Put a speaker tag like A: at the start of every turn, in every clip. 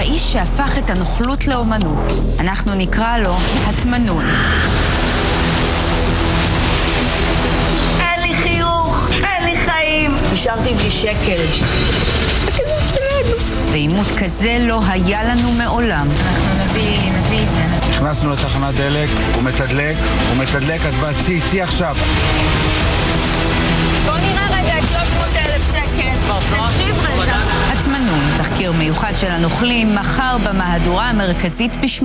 A: האיש שהפך את הנוכלות לאומנות. אנחנו נקרא לו התמנון.
B: אין לי חיוך, אין לי חיים. נשארתי בלי שקל. הכזאת שלנו.
A: ועימות כזה לא היה לנו מעולם.
C: אנחנו נביא את זה.
D: נכנסנו לתחנת דלק, הוא מתדלק, את צי עכשיו.
B: בוא נראה רגע 300,000 שקל. תקשיב רגע.
A: התמנון, תחקיר מיוחד של הנוכלים, מחר במהדורה המרכזית ב8.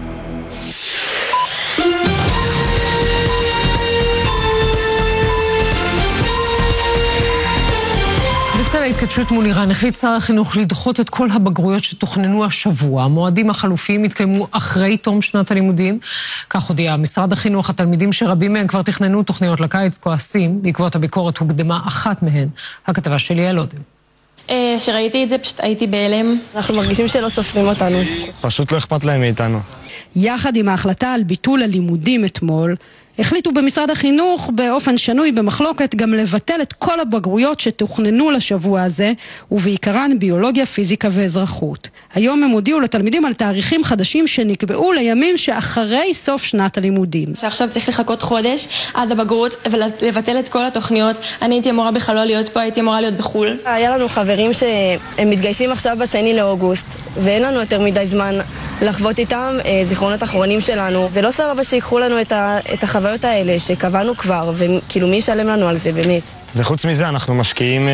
E: בצל ההתכתשות מול איראן החליט שר החינוך לדחות את כל הבגרויות שתוכננו השבוע. המועדים החלופיים התקיימו אחרי תום שנת הלימודים. כך הודיע משרד החינוך. התלמידים שרבים מהם כבר תכננו תוכניות לקיץ כועסים. בעקבות הביקורת הוקדמה אחת מהן. הכתבה שלי יעל אודם.
F: שראיתי את זה פשוט הייתי בהלם.
G: אנחנו מרגישים שלא סופרים אותנו.
H: פשוט לא אכפת להם מאיתנו.
I: יחד עם ההחלטה על ביטול הלימודים אתמול, החליטו במשרד החינוך באופן שנוי במחלוקת גם לבטל את כל הבגרויות שתוכננו לשבוע הזה, ובעיקרן ביולוגיה, פיזיקה ואזרחות. היום הם הודיעו לתלמידים על תאריכים חדשים שנקבעו לימים שאחרי סוף שנת הלימודים.
F: שעכשיו צריך לחכות חודש עד הבגרות ולבטל את כל התוכניות. אני הייתי אמורה בכלל לא להיות פה, הייתי אמורה להיות בחול.
G: היה לנו חברים שהם מתגייסים עכשיו ב2 לאוגוסט, ואין לנו יותר מדי זמן לחוות איתם זיכרונות אחרונים שלנו. זה לא סבבה שיקחו לנו את החוויות האלה שקבענו כבר, וכאילו מי ישלם לנו על זה באמת.
H: וחוץ מזה אנחנו משקיעים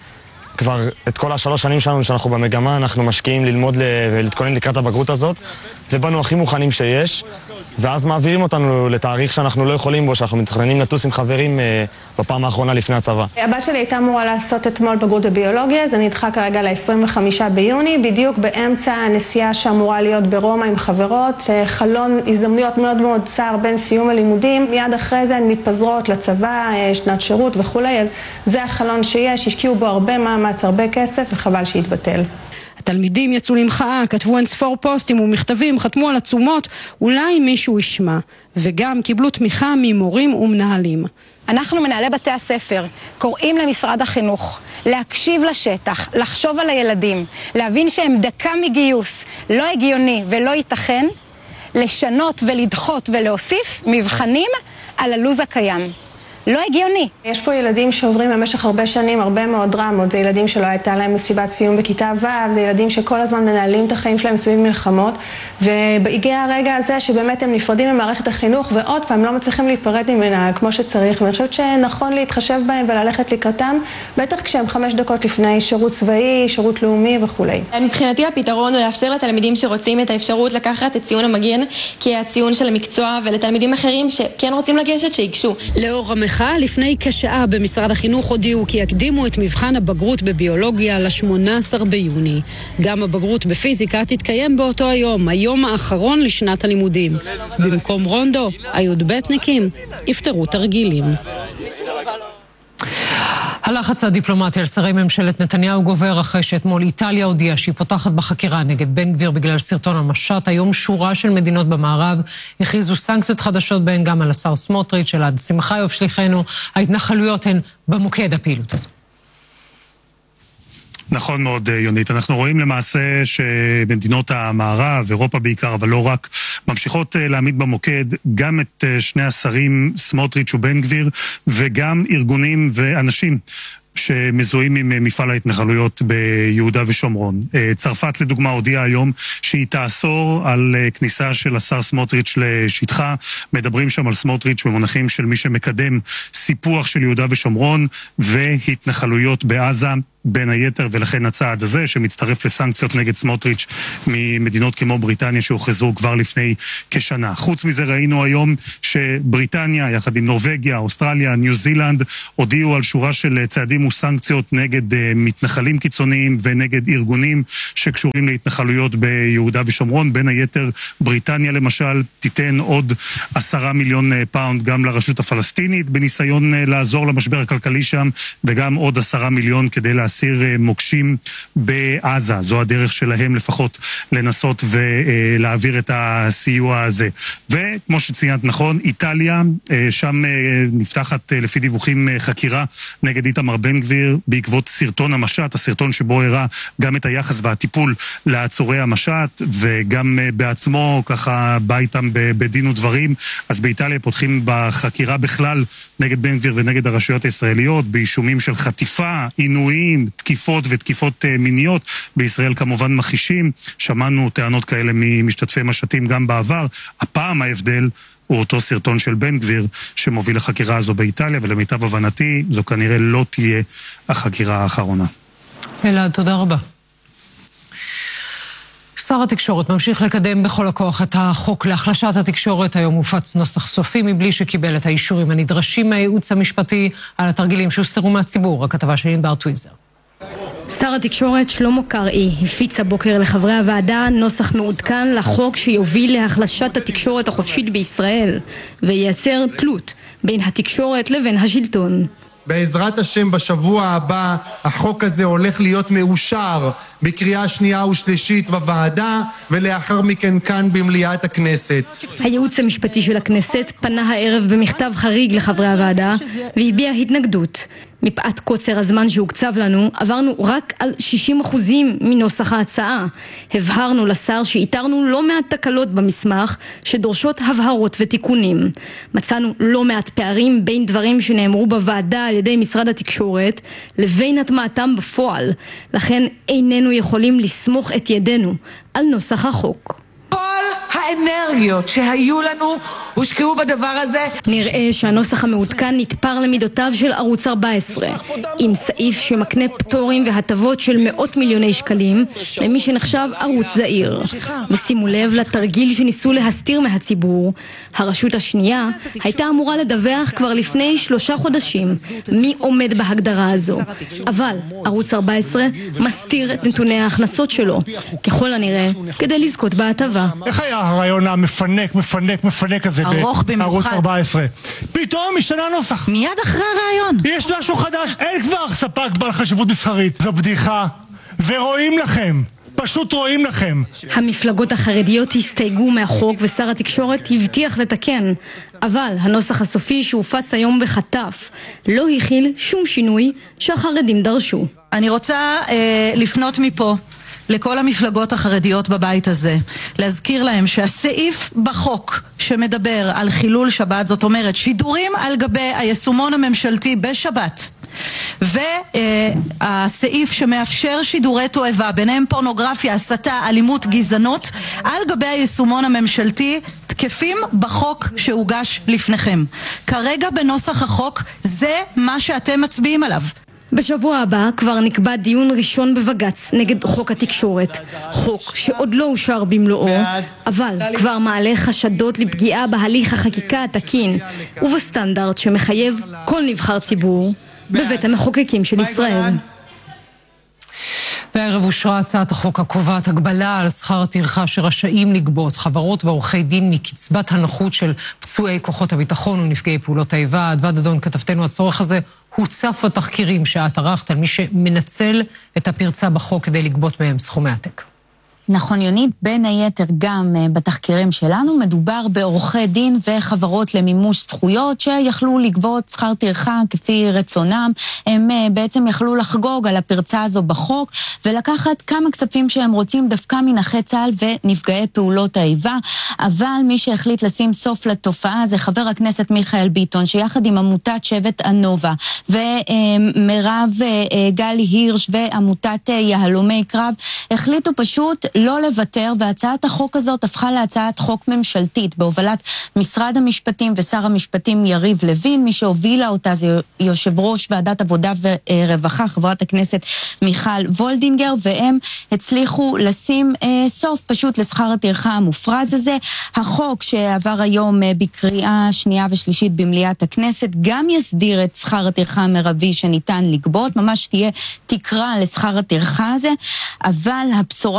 H: כבר את כל 3 שנים שלנו שאנחנו במגמה, אנחנו משקיעים ללמוד ולהתכונן לקראת הבגרות הזאת, ובנו הכי מוכנים שיש, ואז מעבירים אותנו לתאריך שאנחנו לא יכולים בו, שאנחנו מתכננים לטוס עם חברים בפעם האחרונה לפני הצבא.
J: הבת שלי הייתה אמורה לעשות אתמול בגרות בביולוגיה, זה נדחה כרגע ל-25 ביוני, בדיוק באמצע הנסיעה שאמורה להיות ברומא עם חברות, חלון הזדמנויות מאוד מאוד צר בין סיום הלימודים, מיד אחרי זה הן מתפזרות לצבא, שנת שירות וכולי, אז זה החלון שיש, השקיעו בו הרבה מאמץ, הרבה כסף וחבל שיתבטל.
I: התלמידים יצאו למחאה, כתבו אינספור פוסטים ומכתבים, חתמו על עצומות, אולי מישהו ישמע, וגם קיבלו תמיכה ממורים ומנהלים.
K: אנחנו מנהלי בתי הספר, קוראים למשרד החינוך, להקשיב לשטח, לחשוב על הילדים, להבין שהם דקה מגיוס, לא הגיוני ולא ייתכן, לשנות ולדחות ולהוסיף מבחנים על הלוז הקיים. לא הגיוני.
J: יש פה ילדים שעוברים במשך הרבה שנים הרבה מאוד דרמות. זה ילדים שלא הייתה להם מסיבת סיום בכיתה ו', זה ילדים שכל הזמן מנהלים את החיים שלהם סביב מלחמות, והגיע הרגע הזה שבאמת הם נפרדים ממערכת החינוך, ועוד פעם לא מצליחים להיפרד ממנה כמו שצריך, ואני חושבת שנכון להתחשב בהם וללכת לקראתם, בטח כשהם 5 דקות לפני שירות צבאי, שירות לאומי וכו'.
F: מבחינתי הפתרון הוא לאפשר לתלמידים שרוצים את האפשרות לקחת את ציון המגן כציון של המקצוע, ולתלמידים אחרים שכן רוצים לגשת שיגשו.
I: לאור לפני כשעה במשרד החינוך הודיעו כי יקדימו את מבחן הבגרות בביולוגיה ל-18 ביוני. גם הבגרות בפיזיקה תתקיים באותו היום, היום האחרון לשנת הלימודים. במקום רונדו, הי"בניקים יפתרו תרגילים.
E: הלחץ הדיפלומטי על שרי ממשלת נתניהו גובר אחרי שאתמול איטליה הודיעה שהיא פותחת בחקירה נגד בן גביר בגלל סרטון המשט. היום שורה של מדינות במערב הכריזו סנקציות חדשות בהן גם על השר סמוטריץ'. אלעד שמחיוף שליחנו, ההתנחלויות הן במוקד הפעילות הזו.
L: נכון מאוד, יונית. אנחנו רואים למעשה שמדינות המערב, אירופה בעיקר, אבל לא רק, ממשיכות להעמיד במוקד גם את שני השרים, סמוטריץ' ובן גביר, וגם ארגונים ואנשים שמזוהים עם מפעל ההתנחלויות ביהודה ושומרון. צרפת לדוגמה הודיעה היום שהיא תאסור על כניסה של השר סמוטריץ' לשטחה. מדברים שם על סמוטריץ' במונחים של מי שמקדם סיפוח של יהודה ושומרון והתנחלויות בעזה. בין היתר, ולכן הצעד הזה שמצטרף לסנקציות נגד סמוטריץ' ממדינות כמו בריטניה שהוכרזו כבר לפני כשנה. חוץ מזה ראינו היום שבריטניה יחד עם נורווגיה, אוסטרליה, ניו זילנד הודיעו על שורה של צעדים וסנקציות נגד מתנחלים קיצוניים ונגד ארגונים שקשורים להתנחלויות ביהודה ושומרון. בין היתר בריטניה למשל תיתן עוד 10 מיליון פאונד גם לרשות הפלסטינית בניסיון לעזור למשבר הכלכלי שם, וגם עוד 10 מיליון כדי להסיר מוקשים בעזה. זו הדרך שלהם לפחות לנסות ולהעביר את הסיוע הזה. וכמו שציינת נכון, איטליה, שם נפתחת לפי דיווחים חקירה נגד איתמר בן בן גביר בעקבות סרטון המשט, הסרטון שבו הראה גם את היחס והטיפול לעצורי המשט, וגם בעצמו ככה בא איתם בדין ודברים. אז באיטליה פותחים בחקירה בכלל נגד בן גביר ונגד הרשויות הישראליות, באישומים של חטיפה, עינויים, תקיפות ותקיפות מיניות. בישראל כמובן מכחישים, שמענו טענות כאלה ממשתתפי משטים גם בעבר. הפעם ההבדל הוא אותו סרטון של בן גביר שמוביל לחקירה הזו באיטליה, ולמיטב הבנתי זו כנראה לא תהיה החקירה האחרונה.
E: אלעד, תודה רבה. שר התקשורת ממשיך לקדם בכל הכוח את החוק להחלשת התקשורת. היום הופץ נוסח סופי מבלי שקיבל את האישורים הנדרשים מהייעוץ המשפטי על התרגילים שהוסתרו מהציבור. הכתבה של ענבר טוויזר.
M: שר התקשורת שלמה קרעי הפיץ הבוקר לחברי הוועדה נוסח מעודכן לחוק שיוביל להחלשת התקשורת החופשית בישראל וייצר תלות בין התקשורת לבין השלטון.
N: בעזרת השם בשבוע הבא החוק הזה הולך להיות מאושר בקריאה שנייה ושלישית בוועדה ולאחר מכן כאן במליאת הכנסת.
M: הייעוץ המשפטי של הכנסת פנה הערב במכתב חריג לחברי הוועדה והביע התנגדות. מפאת קוצר הזמן שהוקצב לנו, עברנו רק על 60% מנוסח ההצעה. הבהרנו לשר שאיתרנו לא מעט תקלות במסמך שדורשות הבהרות ותיקונים. מצאנו לא מעט פערים בין דברים שנאמרו בוועדה על ידי משרד התקשורת לבין הטמעתם בפועל. לכן איננו יכולים לסמוך את ידינו על נוסח החוק.
B: כל האנרגיות שהיו לנו הושקעו בדבר הזה.
M: נראה שהנוסח המעודכן נתפר למידותיו של ערוץ 14, עם סעיף שמקנה פטורים והטבות של מאות מיליוני שקלים למי שנחשב ערוץ זעיר. ושימו לב לתרגיל שניסו להסתיר מהציבור. הרשות השנייה הייתה אמורה לדווח כבר לפני 3 חודשים מי עומד בהגדרה הזו. אבל ערוץ 14 מסתיר את נתוני ההכנסות שלו, ככל הנראה כדי לזכות בהטבה.
O: איך היה הרעיון המפנק הזה בערוץ 14? פתאום משתנה הנוסח.
B: מיד אחרי הרעיון.
O: יש משהו חדש, אין כבר ספק בעל חשיבות מסחרית. זו בדיחה, ורואים לכם. פשוט רואים לכם.
M: המפלגות החרדיות הסתייגו מהחוק ושר התקשורת הבטיח לתקן, אבל הנוסח הסופי שהופץ היום בחטף לא הכיל שום שינוי שהחרדים דרשו.
B: אני רוצה לפנות מפה לכל המפלגות החרדיות בבית הזה, להזכיר להם שהסעיף בחוק שמדבר על חילול שבת, זאת אומרת שידורים על גבי היישומון הממשלתי בשבת, והסעיף שמאפשר שידורי תועבה, ביניהם פורנוגרפיה, הסתה, אלימות, גזענות, על גבי היישומון הממשלתי, תקפים בחוק שהוגש לפניכם. כרגע בנוסח החוק זה מה שאתם מצביעים עליו.
M: בשבוע הבא כבר נקבע דיון ראשון בבג"ץ נגד חוק התקשורת, חוק שעוד לא אושר במלואו, אבל כבר מעלה חשדות לפגיעה בהליך החקיקה התקין ובסטנדרט שמחייב כל נבחר ציבור בבית המחוקקים של ישראל.
E: בערב אושרה הצעת החוק הקובעת הגבלה על שכר הטרחה שרשאים לגבות חברות ועורכי דין מקצבת הנכות של פצועי כוחות הביטחון ונפגעי פעולות האיבה. אדוה דדון, כתבתנו, הצורך הזה הוצף בתחקירים שאת ערכת על מי שמנצל את הפרצה בחוק כדי לגבות מהם סכומי עתק.
C: נכון יונית, בין היתר גם בתחקירים שלנו מדובר בעורכי דין וחברות למימוש זכויות שיכלו לגבות שכר טרחה כפי רצונם. הם בעצם יכלו לחגוג על הפרצה הזו בחוק ולקחת כמה כספים שהם רוצים דווקא מנכי צה"ל ונפגעי פעולות האיבה. אבל מי שהחליט לשים סוף לתופעה זה חבר הכנסת מיכאל ביטון, שיחד עם עמותת שבט הנובה ומרב גלי הירש ועמותת יהלומי קרב החליטו פשוט לא לוותר, והצעת החוק הזאת הפכה להצעת חוק ממשלתית בהובלת משרד המשפטים ושר המשפטים יריב לוין. מי שהובילה אותה זה יושב ראש ועדת עבודה ורווחה חברת הכנסת מיכל וולדינגר, והם הצליחו לשים סוף פשוט לשכר הטרחה המופרז הזה. החוק שעבר היום בקריאה שנייה ושלישית במליאת הכנסת גם יסדיר את שכר הטרחה המרבי שניתן לגבות, ממש תהיה תקרה לשכר הטרחה הזה, אבל הבשורה של ממש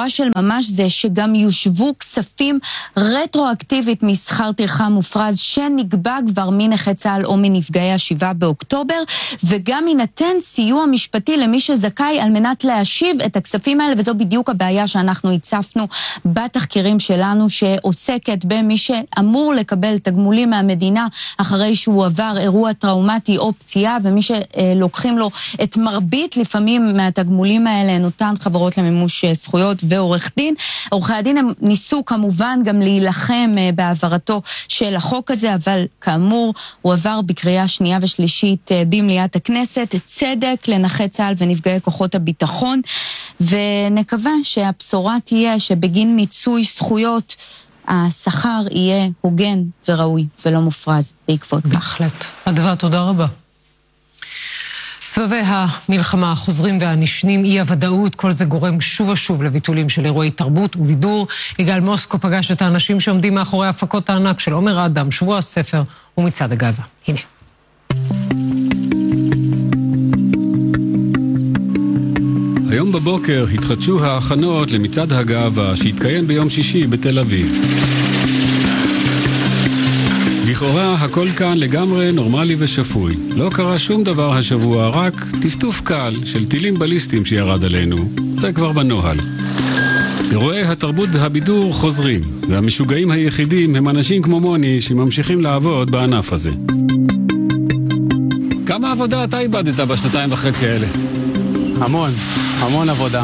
C: ממש זה שגם יושבו כספים רטרואקטיבית משכר טרחה מופרז שנקבע כבר מנכי צה"ל או מנפגעי ה7 באוקטובר, וגם יינתן סיוע משפטי למי שזכאי על מנת להשיב את הכספים האלה, וזו בדיוק הבעיה שאנחנו הצפנו בתחקירים שלנו, שעוסקת במי שאמור לקבל תגמולים מהמדינה אחרי שהוא עבר אירוע טראומטי או פציעה, ומי שלוקחים לו את מרבית לפעמים מהתגמולים האלה הן אותן חברות למימוש זכויות ועורך דין. עורכי הדין הם ניסו כמובן גם להילחם בעברתו של החוק הזה, אבל כאמור הוא עבר בקריאה שנייה ושלישית במליאת הכנסת. צדק לנכי צה"ל ונפגעי כוחות הביטחון, ונקווה שהבשורה תהיה שבגין מיצוי זכויות השכר יהיה הוגן וראוי ולא מופרז בעקבות כך.
E: בהחלט. הדבר, תודה רבה. סבבי המלחמה החוזרים והנשנים, אי הוודאות, כל זה גורם שוב ושוב לביטולים של אירועי תרבות ובידור. יגאל מוסקו פגש את האנשים שעומדים מאחורי הפקות הענק של עומר אדם, שבוע הספר ומצעד הגאווה. הנה.
P: היום בבוקר התחדשו ההכנות למצעד הגאווה שהתקיים ביום שישי בתל אביב. לכאורה הכל כאן לגמרי נורמלי ושפוי. לא קרה שום דבר השבוע, רק טפטוף קל של טילים בליסטיים שירד עלינו. זה כבר בנוהל. אירועי התרבות והבידור חוזרים, והמשוגעים היחידים הם אנשים כמו מוני שממשיכים לעבוד בענף הזה. כמה עבודה אתה איבדת בשנתיים וחצי האלה?
Q: המון עבודה.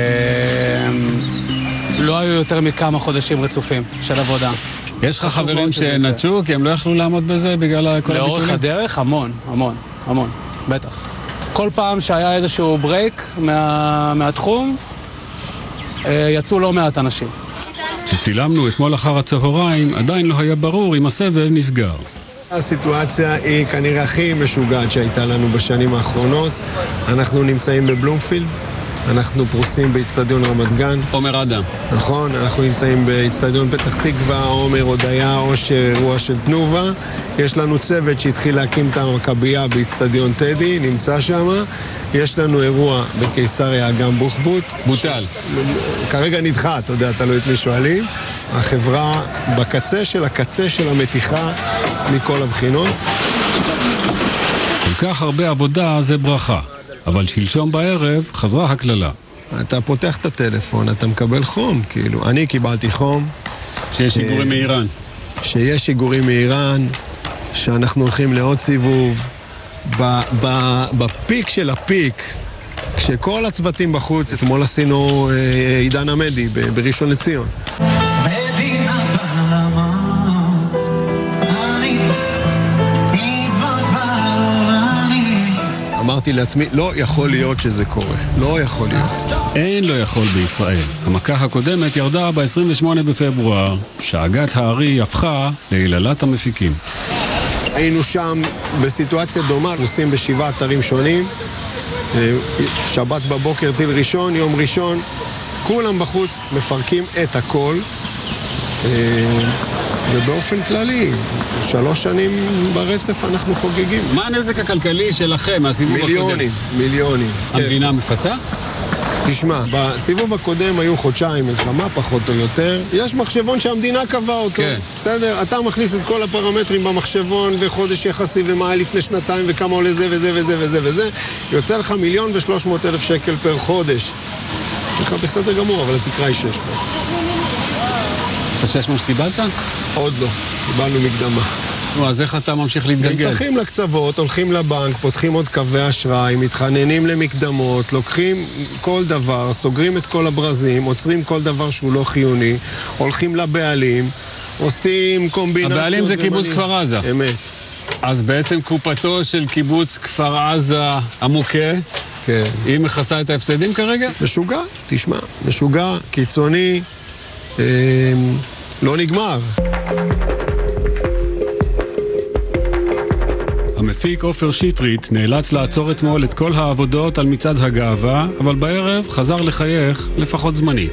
Q: לא היו יותר מכמה חודשים רצופים של עבודה.
P: יש לך חברים שנטשו כי הם לא יכלו לעמוד בזה בגלל כל הביטולים?
Q: לאורך הדרך המון, בטח. כל פעם שהיה איזשהו ברייק מהתחום, יצאו לא מעט אנשים.
P: כשצילמנו אתמול אחר הצהריים, עדיין לא היה ברור אם הסבב נסגר.
R: הסיטואציה היא כנראה הכי משוגעת שהייתה לנו בשנים האחרונות. אנחנו נמצאים בבלומפילד, אנחנו פרוסים באצטדיון רמת גן.
P: עומר אדם.
R: נכון, אנחנו נמצאים באצטדיון פתח תקווה, עומר הודיה, אושר, אירוע של תנובה. יש לנו צוות שהתחיל להקים את המכבייה באצטדיון טדי, נמצא שם. יש לנו אירוע בקיסריה, גם בוחבוט.
P: בוטל.
R: כרגע נדחה, אתה יודע, תלוי את מי שואלים. החברה בקצה של הקצה של המתיחה מכל הבחינות.
P: כל כך הרבה עבודה זה ברכה. אבל שלשום בערב חזרה הכללה.
R: אתה פותח את הטלפון, אתה מקבל חום, כאילו. אני קיבלתי חום.
P: שיש שיגורים מאיראן.
R: שיש שיגורים מאיראן, שאנחנו הולכים לעוד סיבוב. בפיק של הפיק, כשכל הצוותים בחוץ, אתמול עשינו עידן עמדי בראשון לציון. אמרתי לעצמי, לא יכול להיות שזה קורה. לא יכול להיות.
P: אין לא יכול בישראל. המכה הקודמת ירדה ב-28 בפברואר, שאגת הארי הפכה להיללת המפיקים.
R: היינו שם בסיטואציה דומה, עושים ב7 אתרים שונים. שבת בבוקר טיל ראשון, יום ראשון, כולם בחוץ מפרקים את הכל. ובאופן כללי, 3 שנים ברצף אנחנו חוגגים.
P: מה הנזק הכלכלי שלכם מהסיבוב הקודם?
R: מיליונים.
P: המדינה מפצה?
R: תשמע, בסיבוב הקודם היו חודשיים מלחמה, פחות או יותר. יש מחשבון שהמדינה קבעה אותו. כן. בסדר? אתה מכניס את כל הפרמטרים במחשבון, וחודש יחסי, ומה היה לפני שנתיים, וכמה עולה זה וזה וזה וזה וזה. יוצא לך 1,300,000 שקל פר חודש. לך בסדר גמור, אבל התקרה היא 600.
P: את 600 שקיבלת?
R: עוד לא, קיבלנו מקדמה.
P: אז איך אתה ממשיך להתגלגל?
R: נפתחים לקצוות, הולכים לבנק, פותחים עוד קווי אשראי, מתחננים למקדמות, לוקחים כל דבר, סוגרים את כל הברזים, עוצרים כל דבר שהוא לא חיוני, הולכים לבעלים, עושים קומבינציות.
P: הבעלים זה קיבוץ כפר עזה.
R: אמת.
P: אז בעצם קופתו של קיבוץ כפר עזה המוכה,
R: כן.
P: היא מכסה את ההפסדים כרגע?
R: משוגע, תשמע, משוגע, קיצוני, לא נגמר.
P: המפיק עופר שטרית נאלץ לעצור אתמול את כל העבודות על מצעד הגאווה, אבל בערב חזר לחייך לפחות זמנית.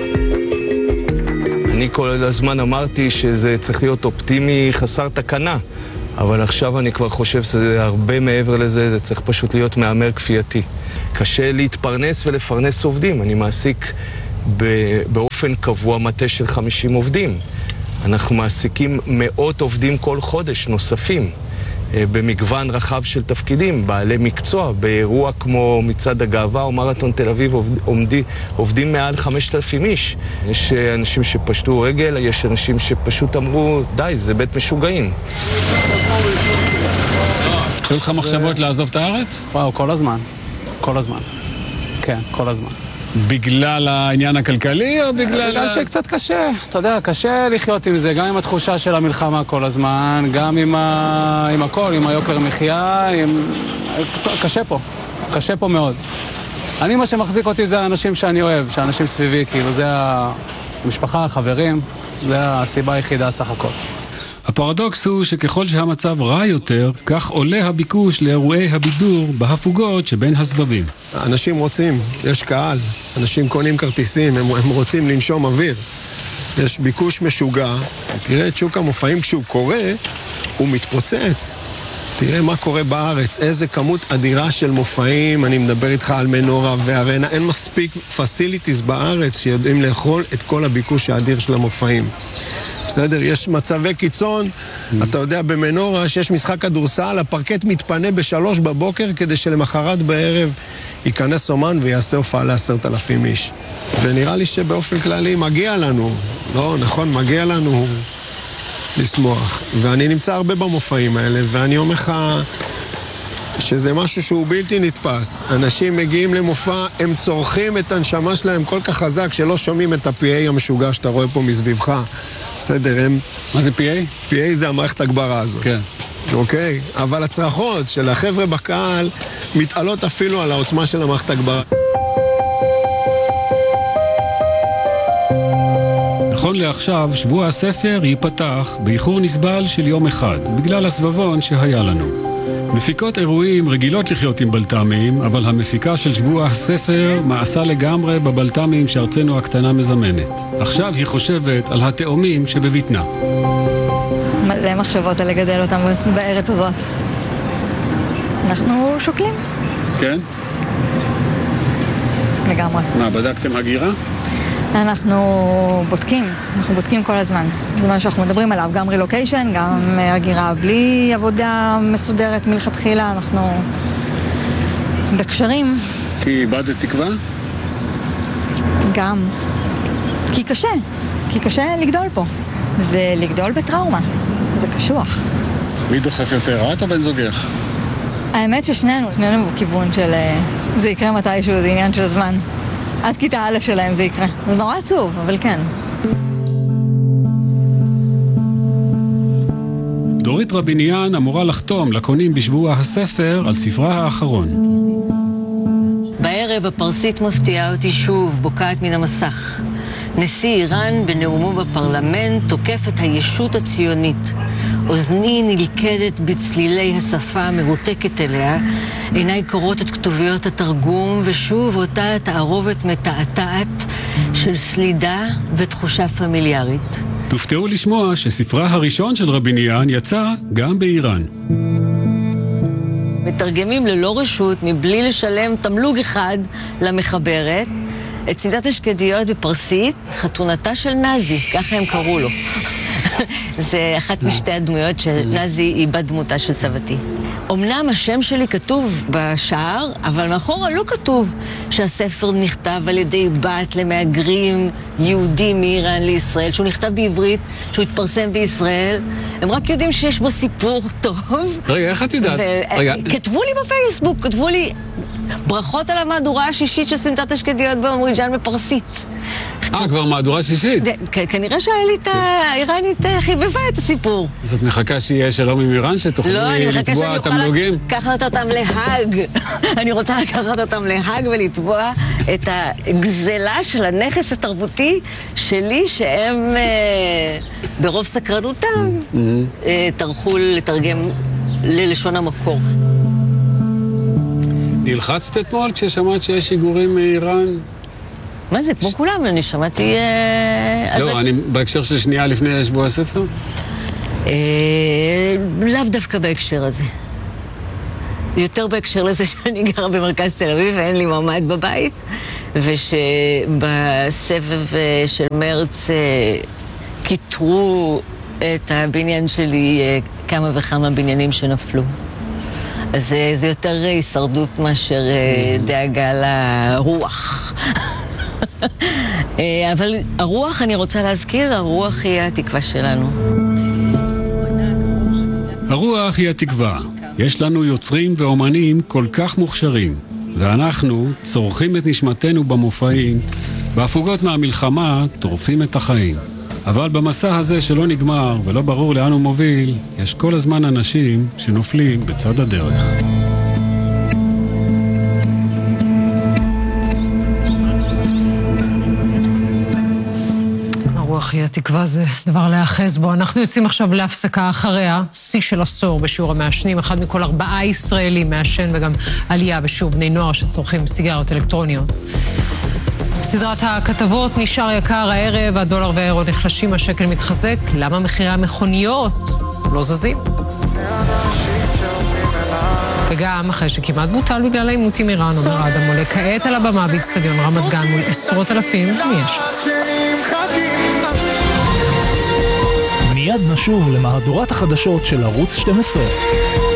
S: אני כל הזמן אמרתי שזה צריך להיות אופטימי חסר תקנה, אבל עכשיו אני כבר חושב שזה הרבה מעבר לזה, זה צריך פשוט להיות מאמר כפייתי. קשה להתפרנס ולפרנס עובדים, אני מעסיק באופן קבוע מטה של 50 עובדים. אנחנו מעסיקים מאות עובדים כל חודש נוספים, במגוון רחב של תפקידים, בעלי מקצוע, באירוע כמו מצעד הגאווה או מרתון תל אביב עובדים מעל 5,000 איש. יש אנשים שפשטו רגל, יש אנשים שפשוט אמרו, די, זה בית משוגעים.
P: היו לך מחשבות לעזוב את הארץ?
Q: וואו, כל הזמן. כל הזמן. כן, כל הזמן.
P: בגלל העניין הכלכלי או בגלל
Q: שקצת קשה, אתה יודע, קשה לחיות עם זה, גם עם התחושה של המלחמה כל הזמן, גם עם הכל, עם היוקר מחיה, קשה פה מאוד. מה שמחזיק אותי זה האנשים שאני אוהב, שהאנשים סביבי, כאילו זה המשפחה, החברים, זה הסיבה היחידה סך הכל.
P: הפרדוקס הוא שככל שהמצב רע יותר, כך עולה הביקוש לאירועי הבידור בהפוגות שבין הסבבים.
R: אנשים רוצים, יש קהל, אנשים קונים כרטיסים, הם רוצים לנשום אוויר. יש ביקוש משוגע, תראה את שוק המופעים כשהוא קורה, הוא מתפוצץ. תראה מה קורה בארץ, איזה כמות אדירה של מופעים, אני מדבר איתך על מנורה וארנה, אין מספיק פסיליטיז בארץ שיודעים לאכול את כל הביקוש האדיר של המופעים. בסדר, יש מצבי קיצון, אתה יודע במנורה שיש משחק כדורסל, הפרקט מתפנה ב3 בבוקר כדי שלמחרת בערב ייכנס אומן ויעשה הופעה ל10,000 איש. ונראה לי שבאופן כללי מגיע לנו, לא, נכון, מגיע לנו לשמוח. ואני נמצא הרבה במופעים האלה, ואני אומר לך שזה משהו שהוא בלתי נתפס. אנשים מגיעים למופע, הם צורכים את הנשמה שלהם כל כך חזק שלא שומעים את ה-PA המשוגע שאתה רואה פה מסביבך. בסדר, הם...
P: מה זה PA?
R: PA זה המערכת הגברה הזאת.
P: כן.
R: אוקיי? אבל הצרחות של החבר'ה בקהל מתעלות אפילו על העוצמה של המערכת הגברה.
P: נכון לעכשיו, שבוע הספר ייפתח באיחור נסבל של יום אחד, בגלל הסבבון שהיה לנו. מפיקות אירועים רגילות לחיות עם בלת"מים, אבל המפיקה של שבוע הספר מעשה לגמרי בבלת"מים שארצנו הקטנה מזמנת. עכשיו היא חושבת על התאומים שבביטנה.
T: מלא מחשבות על לגדל אותם בארץ הזאת. אנחנו שוקלים.
P: כן?
T: לגמרי.
P: מה, בדקתם הגירה?
T: אנחנו בודקים כל הזמן. זה מה שאנחנו מדברים עליו, גם רילוקיישן, גם הגירה בלי עבודה מסודרת מלכתחילה, אנחנו בקשרים.
P: כי איבדת תקווה?
T: גם. כי קשה לגדול פה. זה לגדול בטראומה, זה קשוח.
P: מי דוחף יותר, את או בן זוגך?
T: האמת ששנינו בכיוון של זה יקרה מתישהו, זה עניין של זמן. עד כיתה א' שלהם זה יקרה. זה נורא עצוב, אבל כן.
P: דורית רביניאן אמורה לחתום לקונים בשבוע הספר על ספרה האחרון.
U: בערב הפרסית מפתיעה אותי שוב, בוקעת מן המסך. נשיא איראן בנאומו בפרלמנט תוקף את הישות הציונית. אוזני נלכדת בצלילי השפה המרותקת אליה, עיניי קוראות את כתוביות התרגום, ושוב אותה תערובת מתעתעת של סלידה ותחושה פמיליארית.
P: תופתעו לשמוע שספרה הראשון של רביניאן יצא גם באיראן.
U: מתרגמים ללא רשות, מבלי לשלם תמלוג אחד למחברת, את סמדת השקדיות בפרסית, חתונתה של נזי, ככה הם קראו לו. זה אחת משתי הדמויות שנזי היא בת דמותה של סבתי. אמנם השם שלי כתוב בשער, אבל מאחורה לא כתוב שהספר נכתב על ידי בת למהגרים יהודים מאיראן לישראל, שהוא נכתב בעברית, שהוא התפרסם בישראל. הם רק יודעים שיש בו סיפור טוב.
P: רגע, איך את יודעת?
U: כתבו לי בפייסבוק, כתבו לי ברכות על המהדורה השישית של סמדת השקדיות באומריג'אן בפרסית.
P: כבר מהדורה שישית?
U: כנראה שהאיראנית חיבבה את הסיפור.
P: אז את מחכה שיהיה שלום עם איראן, שתוכלי לתבוע תמלוגים?
U: לקחת אותם להאג. אני רוצה לקחת אותם להאג ולתבוע את הגזלה של הנכס התרבותי שלי, שהם ברוב סקרנותם טרחו לתרגם ללשון המקור.
P: נלחצת אתמול כששמעת שיש שיגורים מאיראן?
U: מה זה? כמו כולם, אני שמעתי...
P: לא, אני בהקשר של שנייה לפני שבוע הספר?
U: לאו דווקא בהקשר הזה. יותר בהקשר לזה שאני גרה במרכז תל אביב ואין לי מעמד בבית, ושבסבב של מרץ כיתרו את הבניין שלי כמה וכמה בניינים שנפלו. אז זה יותר הישרדות מאשר דאגה לרוח. אבל הרוח, אני רוצה להזכיר, הרוח היא התקווה שלנו.
P: הרוח היא התקווה. יש לנו יוצרים ואומנים כל כך מוכשרים, ואנחנו צורכים את נשמתנו במופעים, בהפוגות מהמלחמה טורפים את החיים. אבל במסע הזה שלא נגמר ולא ברור לאן הוא מוביל, יש כל הזמן אנשים שנופלים בצד הדרך.
E: הרוח היא התקווה, זה דבר להאחז בו. אנחנו יוצאים עכשיו להפסקה אחריה, שיא של עשור בשיעור המעשנים, 1 מכל 4 ישראלים מעשן, וגם עלייה בשיעור בני נוער שצורכים סיגריות אלקטרוניות. סדרת הכתבות נשאר יקר הערב, הדולר והאירו נחלשים, השקל מתחזק, למה מחירי המכוניות לא זזים? וגם אחרי שכמעט בוטל בגלל העימות עם איראן, עומר אדם עולה כעת על הבמה באצטדיון רמת גן מול עשרות אלפים מיש.
D: מיד נשוב למהדורת החדשות של ערוץ 12.